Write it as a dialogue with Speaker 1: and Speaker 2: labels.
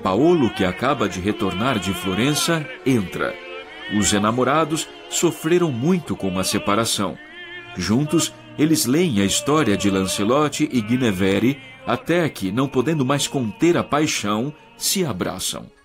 Speaker 1: Paolo, que acaba de retornar de Florença, entra. Os enamorados sofreram muito com a separação. Juntos, eles leem a história de Lancelot e Guinevere, até que, não podendo mais conter a paixão, se abraçam.